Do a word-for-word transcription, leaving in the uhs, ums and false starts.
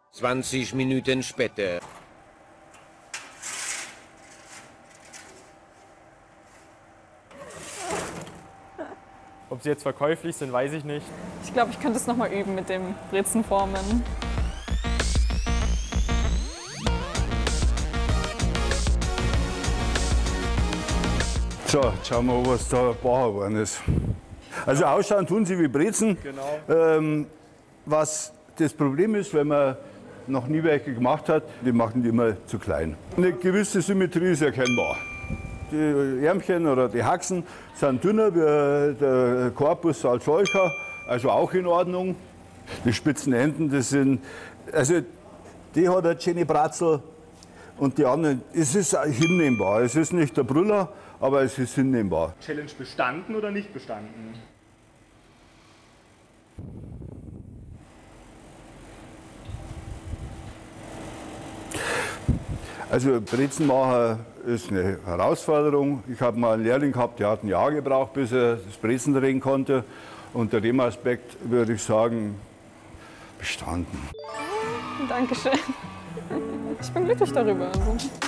zwanzig Minuten später. Ob sie jetzt verkäuflich sind, weiß ich nicht. Ich glaube, ich könnte es noch mal üben mit dem Brezenformen. So, jetzt schauen wir, was da gebacken worden ist. Also ausschauen tun sie wie Brezen. Genau. Ähm, was das Problem ist, wenn man noch nie welche gemacht hat, die machen die immer zu klein. Eine gewisse Symmetrie ist erkennbar. Die Ärmchen oder die Haxen sind dünner wie der Korpus als solcher, also auch in Ordnung. Die spitzen Enden, das sind, also die hat eine schöne Bratzel und die anderen, es ist hinnehmbar. Es ist nicht der Brüller, aber es ist hinnehmbar. Challenge bestanden oder nicht bestanden? Also Brezenmacher ist eine Herausforderung. Ich habe mal einen Lehrling gehabt, der hat ein Jahr gebraucht, bis er das Brezen drehen konnte. Unter dem Aspekt würde ich sagen, bestanden. Dankeschön. Ich bin glücklich darüber. Also.